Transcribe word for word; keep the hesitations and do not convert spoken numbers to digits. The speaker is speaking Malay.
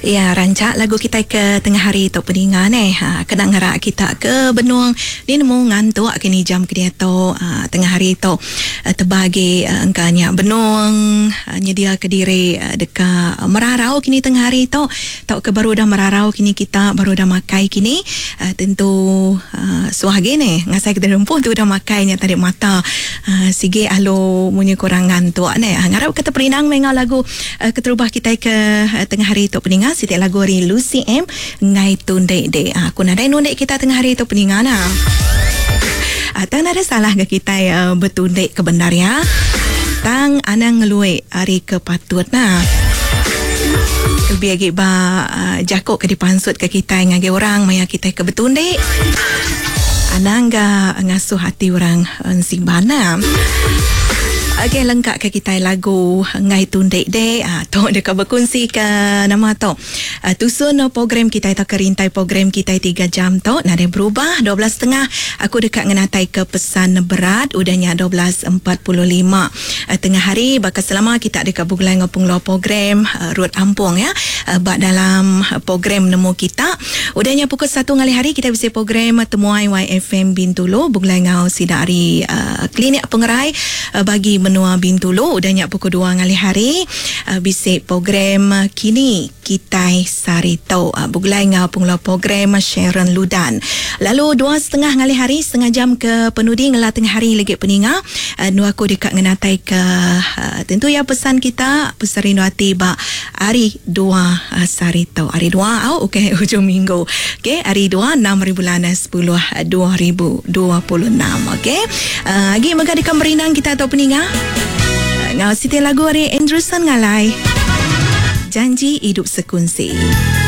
Ya, rancak lagu kita ke tengah hari tu peningan eh. Ha, kena ngarak kita ke benung ni nemu ngantuk kini jam kini tu ha, tengah hari tu uh, terbagi uh, engkanya benung uh, nyedia ke diri uh, dekat merarau kini tengah hari tu. Tak ke baru dah merarau kini kita baru dah makai kini uh, tentu uh, suah gini ngasai kita rempuh tu dah makainya tadi mata uh, sige alo munyi kurang ngantuk ni. Ha, ngarap kata perinang mengal lagu uh, keterubah kita ke uh, tengah hari tu peningan setiap lagu dari Lucy M ngai tundek dek. Ha, aku nadai nundek kita tengah hari tu peningan nah. Ha, tak ada salah ke kita uh, bertundek ke benar ya. Tang anang ngelui hari kepatut nah. Biar ba uh, jakok ke dipansut ke kita ngage orang maya kita ke betundek. Anang ga ngasuh hati orang uh, simbana. Okey, lengkap ke kita lagu ngai tundek dek. Ah, tu dekat berkongsi ke nama tu. Ah, tusun program kita itu kerintai program kita tiga jam tu. Nada berubah dua belas tiga puluh. Aku dekat ngenatai ke pesan berat udahnya dua belas empat puluh lima. Ah, tengah hari bakal selama kita dekat bugulai ngopung lo program uh, Rut Ampung ya. Uh, bak dalam program nemu kita. Udahnya pukul satu ngali hari kita bisa program temuai Y F M Bintulu bugulai ngau sidari uh, klinik pengerai uh, bagi menua Bintulu. Udahnya pukul dua ngali hari uh, bisik program uh, kini kitai sarito uh, bugulai ngau punglo program uh, Sharon Ludan. Lalu dua setengah ngali hari setengah jam ke penudi ngala tengah hari lagi peninga uh, nu aku dekat ngenatai ke uh, tentu ya pesan kita pesan rindu hati ba hari dua uh, sarito hari dua oh, okey hujung minggu okey hari dua enam hari bulan sepuluh dua ribu dua puluh enam okey uh, lagi mengadakan berinang kita atau peninga uh, ngau siti lagu hari Andrewson ngalai janji hidup sekongsi.